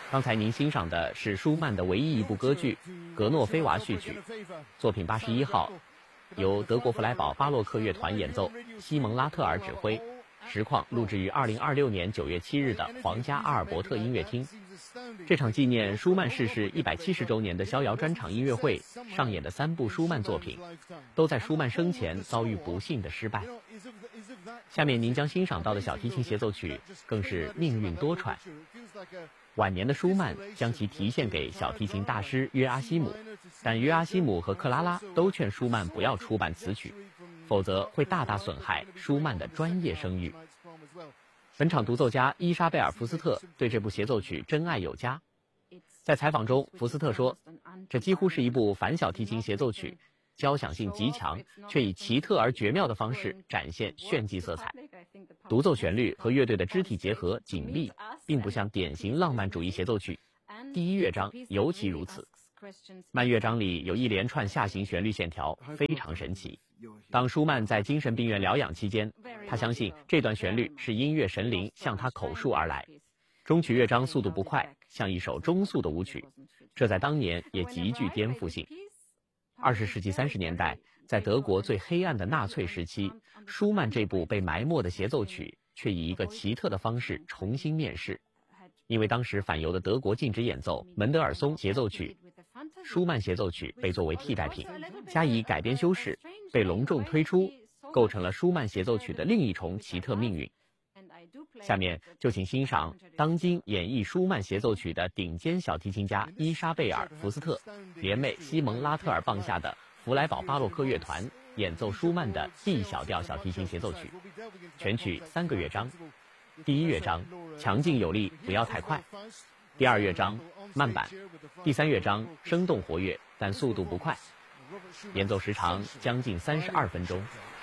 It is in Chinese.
刚才您欣赏的是舒曼的唯一一部歌剧《格诺菲娃序曲》，作品81号，由德国弗莱堡巴洛克乐团演奏，西蒙拉特尔指挥，实况录制于2026年9月7日的皇家阿尔伯特音乐厅。这场纪念舒曼逝世170周年的逍遥专场音乐会上演的3部舒曼作品，都在舒曼生前遭遇不幸的失败。下面您将欣赏到的小提琴协奏曲更是命运多舛。晚年的舒曼将其题献给小提琴大师约阿希姆，但约阿希姆和克拉拉都劝舒曼不要出版此曲，否则会大大损害舒曼的专业声誉。本场独奏家伊莎贝尔·福斯特对这部协奏曲真爱有加。在采访中，福斯特说，这几乎是一部反小提琴协奏曲，交响性极强，却以奇特而绝妙的方式展现炫技色彩。独奏旋律和乐队的肢体结合紧密，并不像典型浪漫主义协奏曲。第一乐章尤其如此。慢乐章里有一连串下行旋律线条，非常神奇。当舒曼在精神病院疗养期间，他相信这段旋律是音乐神灵向他口述而来。中曲乐章速度不快，像一首中速的舞曲，这在当年也极具颠覆性。20世纪30年代，在德国最黑暗的纳粹时期，舒曼这部被埋没的协奏曲却以一个奇特的方式重新面世。因为当时反犹的德国禁止演奏门德尔松协奏曲，舒曼协奏曲被作为替代品，加以改编修饰，被隆重推出，构成了舒曼协奏曲的另一重奇特命运。下面就请欣赏当今演绎舒曼协奏曲的顶尖小提琴家伊莎贝尔·福斯特联袂西蒙拉特尔棒下的弗莱堡巴洛克乐团演奏舒曼的 D 小调小提琴协奏曲，全曲3个乐章。第一乐章强劲有力，不要太快；第二乐章慢板；第三乐章生动活跃，但速度不快。演奏时长将近32分钟。